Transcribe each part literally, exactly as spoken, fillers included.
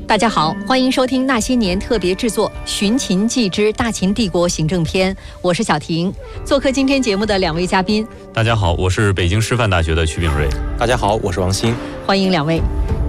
大家好，欢迎收听那些年特别制作《寻秦记之大秦帝国行政篇》，我是小婷。做客今天节目的两位嘉宾， 大家好，我是北京师范大学的曲炳瑞。 大家好，我是王鑫。 欢迎两位。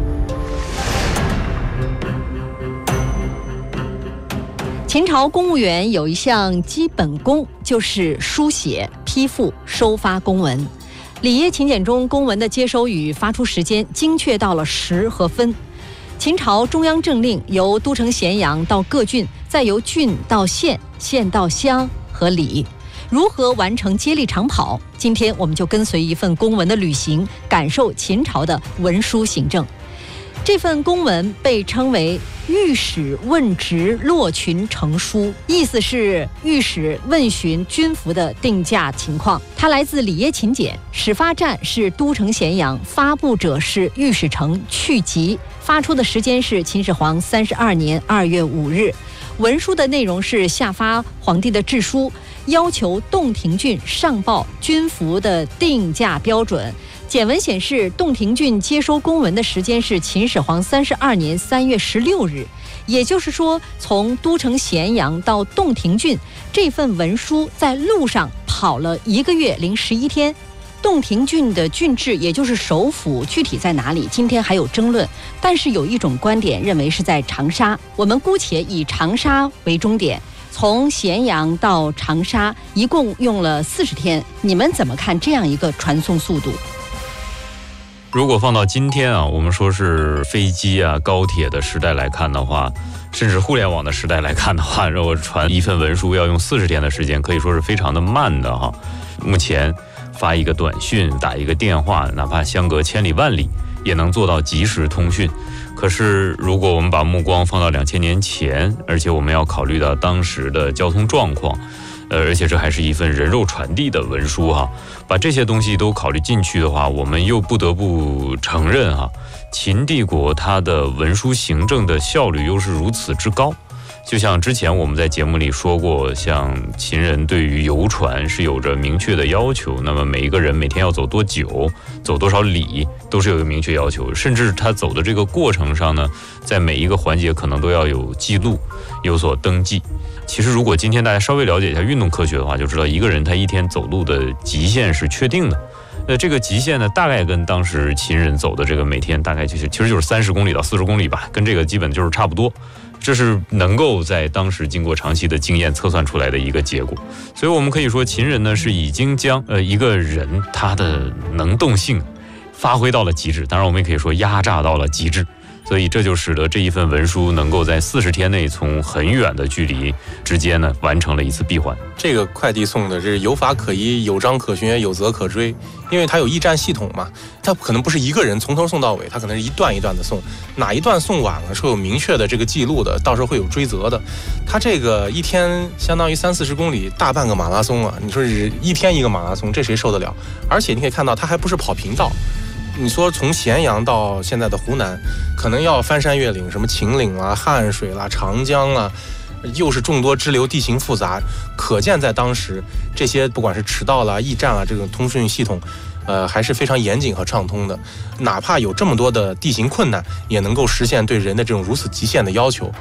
秦朝公务员有一项基本功，就是书写、批复、收发公文。里耶秦简中公文的接收与发出时间精确到了时和分。秦朝中央政令由都城咸阳到各郡，再由郡到县，县到乡和里。如何完成接力长跑？今天我们就跟随一份公文的旅行，感受秦朝的文书行政。这份公文被称为御史问职落群呈书，意思是御史问询军服的定价情况。它来自里耶秦简，始发站是都城咸阳，发布者是御史丞去疾，发出的时间是秦始皇三十二年二月五日。文书的内容是下发皇帝的制书，要求洞庭郡上报军服的定价标准。简文显示，洞庭郡接收公文的时间是秦始皇三十二年三月十六日，也就是说，从都城咸阳到洞庭郡，这份文书在路上跑了一个月零十一天。洞庭郡的郡治，也就是首府，具体在哪里？今天还有争论，但是有一种观点认为是在长沙。我们姑且以长沙为终点，从咸阳到长沙一共用了四十天。你们怎么看这样一个传送速度？ 如果放到今天啊，我们说是飞机啊、高铁的时代来看的话，甚至互联网的时代来看的话，如果传一份文书要用四十天的时间，可以说是非常的慢的哈。目前发一个短讯、打一个电话，哪怕相隔千里万里，也能做到即时通讯。可是如果我们把目光放到两千年前，而且我们要考虑到当时的交通状况，呃，而且这还是一份人肉传递的文书哈，把这些东西都考虑进去的话，我们又不得不承认哈，秦帝国它的文书行政的效率又是如此之高。就像之前我们在节目里说过，像秦人对于游船是有着明确的要求，那么每一个人每天要走多久，走多少里，都是有一个明确要求，甚至他走的这个过程上呢，在每一个环节可能都要有记录，有所登记。其实如果今天大家稍微了解一下运动科学的话，就知道一个人他一天走路的极限是确定的。那这个极限呢，大概跟当时秦人走的这个每天大概就是其实就是三十公里到四十公里吧，跟这个基本就是差不多。这是能够在当时经过长期的经验测算出来的一个结果。所以我们可以说，秦人呢是已经将呃一个人他的能动性发挥到了极致，当然我们也可以说压榨到了极致。所以这就使得这一份文书能够在四十天内从很远的距离之间呢完成了一次闭环。 这个快递送的是有法可依、有章可循、有责可追，因为它有驿站系统嘛，它可能不是一个人从头送到尾，它可能是一段一段的送，哪一段送晚了是有明确的这个记录的，到时候会有追责的。它这个一天相当于三四十公里，大半个马拉松啊！你说是一天一个马拉松，这谁受得了？而且你可以看到，它还不是跑平道。你说从咸阳到现在的湖南，可能要翻山越岭，什么秦岭啦、汉水啦、长江啦，又是众多支流，地形复杂，可见在当时这些不管是驰道啦、驿站啦，这种通讯系统，呃，还是非常严谨和畅通的。哪怕有这么多的地形困难，也能够实现对人的这种如此极限的要求。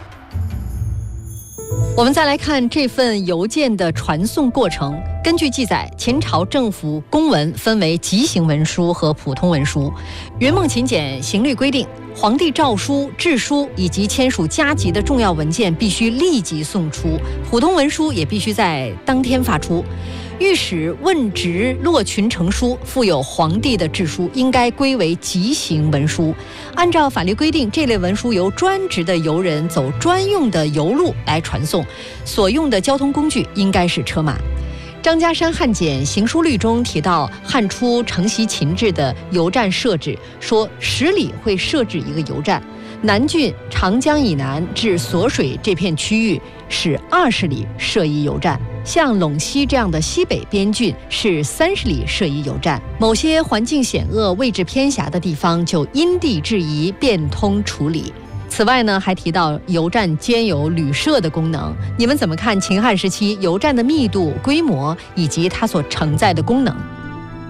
我们再来看这份邮件的传送过程。根据记载，秦朝政府公文分为急行文书和普通文书。云梦秦简行律规定，皇帝诏书、制书以及签署加急的重要文件必须立即送出，普通文书也必须在当天发出。御史问职落群呈书附有皇帝的制书，应该归为急行文书。按照法律规定，这类文书由专职的邮人走专用的邮路来传送，所用的交通工具应该是车马。张家山汉简行书律中提到，汉初承袭秦制的邮站设置，说十里会设置一个邮站，南郡长江以南至锁水这片区域是二十里设一邮站，像陇西这样的西北边郡是三十里设一邮站，某些环境险恶、位置偏狭的地方就因地制宜变通处理。此外呢，还提到邮站兼有旅社的功能。你们怎么看秦汉时期邮站的密度、规模以及它所承载的功能？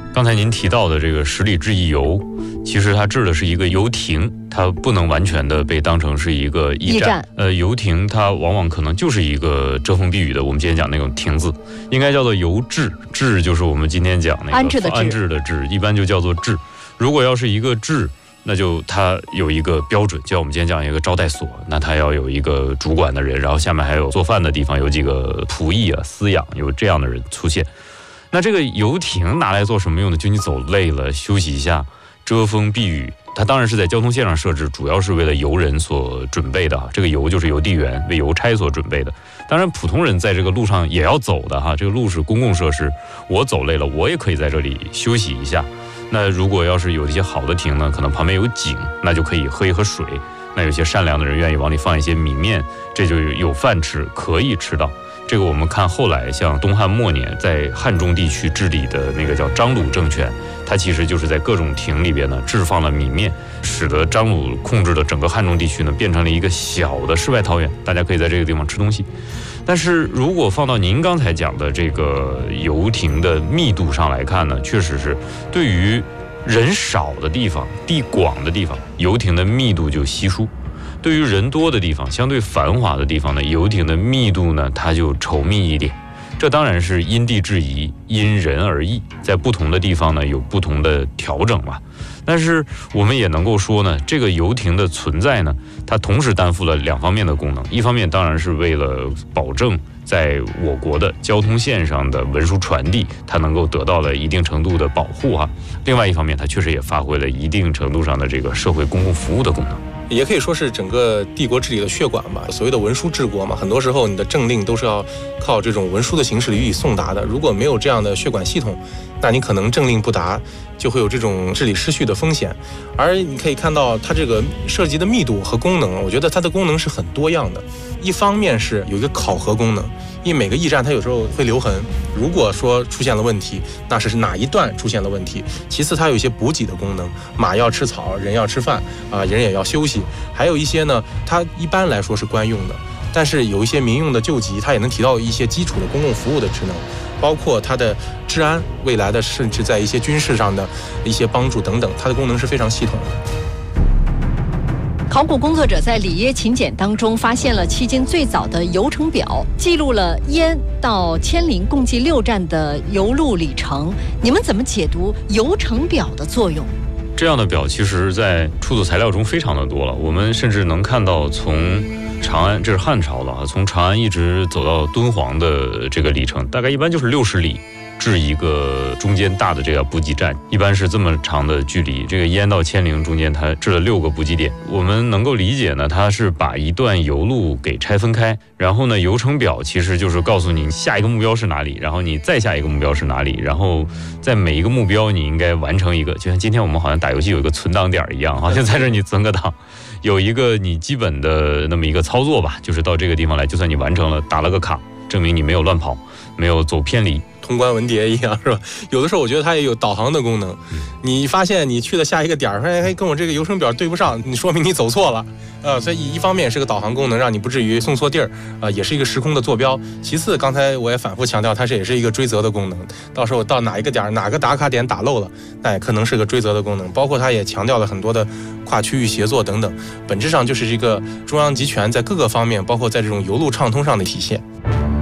刚才您提到的这个十里制一游，其实它指的是一个游艇，它不能完全的被当成是一个驿站。 驿站呃，游艇它往往可能就是一个遮风避雨的，我们今天讲那种亭字，应该叫做游制。制就是我们今天讲那个安置的治， 安置的治，一般就叫做制。如果要是一个制，那就它有一个标准，就像我们今天讲一个招待所，那它要有一个主管的人，然后下面还有做饭的地方，有几个仆役啊、饲养，有这样的人出现。那这个游艇拿来做什么用的？就你走累了休息一下，遮风避雨。它当然是在交通线上设置，主要是为了游人所准备的哈。这个游就是邮递员为邮差所准备的。当然，普通人在这个路上也要走的哈。这个路是公共设施，我走累了，我也可以在这里休息一下。那如果要是有一些好的亭呢，可能旁边有井，那就可以喝一喝水。那有些善良的人愿意往里放一些米面，这就有饭吃，可以吃到。这个我们看后来像东汉末年在汉中地区治理的那个叫张鲁政权，它其实就是在各种亭里边呢置放了米面，使得张鲁控制的整个汉中地区呢变成了一个小的世外桃源，大家可以在这个地方吃东西。但是如果放到您刚才讲的这个游亭的密度上来看呢，确实是对于人少的地方、地广的地方，游亭的密度就稀疏。对于人多的地方，相对繁华的地方呢，游艇的密度呢，它就稠密一点。这当然是因地制宜，因人而异，在不同的地方呢有不同的调整嘛。但是我们也能够说呢，这个游艇的存在呢，它同时担负了两方面的功能。一方面当然是为了保证在我国的交通线上的文书传递，它能够得到了一定程度的保护哈。另外一方面，它确实也发挥了一定程度上的这个社会公共服务的功能。 也可以说是整个帝国治理的血管吧。所谓的文书治国嘛，很多时候你的政令都是要靠这种文书的形式予以送达的。如果没有这样的血管系统，那你可能政令不达，就会有这种治理失序的风险。而你可以看到它这个涉及的密度和功能，我觉得它的功能是很多样的。一方面是有一个考核功能，因为每个驿站它有时候会留痕，如果说出现了问题，那是哪一段出现了问题。其次它有一些补给的功能，马要吃草，人要吃饭啊，人也要休息。还有一些呢，它一般来说是官用的，但是有一些民用的救急，它也能提到一些基础的公共服务的职能，包括它的治安，未来的甚至在一些军事上的一些帮助等等，它的功能是非常系统的。 考古工作者在里耶秦简当中发现了迄今最早的游程表，记录了燕到千陵共计六站的游路里程。你们怎么解读游程表的作用？ 这样的表其实在出土材料中非常的多了，我们甚至能看到从长安，这是汉朝了，从长安一直走到敦煌的这个里程，大概一般就是六十里。至一个中间大的这个补给站，一般是这么长的距离。这个燕到千陵中间，它置了六个补给点。我们能够理解呢，它是把一段游路给拆分开，然后呢，游程表其实就是告诉你下一个目标是哪里，然后你再下一个目标是哪里，然后在每一个目标你应该完成一个，就像今天我们好像打游戏有一个存档点一样，好像在这你存个档，有一个你基本的那么一个操作吧，就是到这个地方来，就算你完成了，打了个卡，证明你没有乱跑，没有走偏离。 通关文牒一样是吧？有的时候我觉得它也有导航的功能。你发现你去的下一个点儿，哎，跟我这个游程表对不上，你说明你走错了。呃，所以一方面是个导航功能，让你不至于送错地儿，啊、呃，也是一个时空的坐标。其次，刚才我也反复强调，它这也是一个追责的功能。到时候到哪一个点儿，哪个打卡点打漏了，那也可能是个追责的功能。包括它也强调了很多的跨区域协作等等，本质上就是一个中央集权在各个方面，包括在这种邮路畅通上的体现。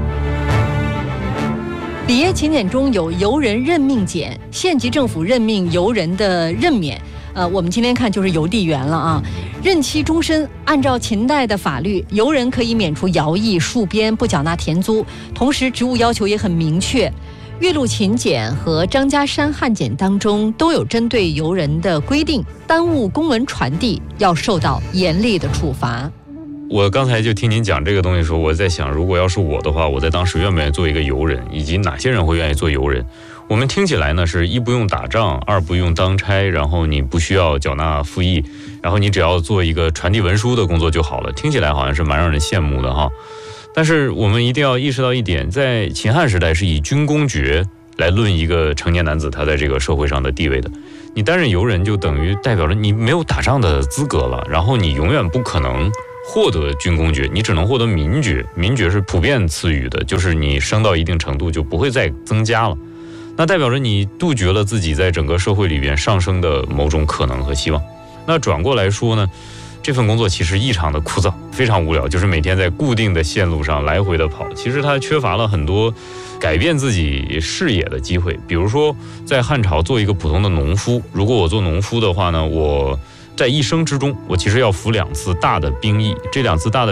里耶秦简中有游人任命简，县级政府任命游人的任免，呃，我们今天看就是邮递员了啊，任期终身。按照秦代的法律，游人可以免除徭役、戍边，不缴纳田租，同时职务要求也很明确。岳麓秦简和张家山汉简当中都有针对游人的规定，耽误公文传递要受到严厉的处罚。 我刚才就听您讲这个东西的时候，我在想，如果要是我的话，我在当时愿不愿意做一个游人，以及哪些人会愿意做游人。我们听起来呢是一不用打仗，二不用当差，然后你不需要缴纳赋役，然后你只要做一个传递文书的工作就好了，听起来好像是蛮让人羡慕的哈。但是我们一定要意识到一点，在秦汉时代是以军功爵来论一个成年男子他在这个社会上的地位的。你担任游人就等于代表着你没有打仗的资格了，然后你永远不可能获得军功爵，你只能获得民爵。民爵是普遍赐予的，就是你升到一定程度就不会再增加了。 那代表着你杜绝了自己在整个社会里边上升的某种可能和希望。那转过来说呢，这份工作其实异常的枯燥，非常无聊，就是每天在固定的线路上来回的跑。其实它缺乏了很多改变自己视野的机会。比如说，在汉朝做一个普通的农夫，如果我做农夫的话呢，我在一生之中，我其实要服两次大的兵役，这两次大的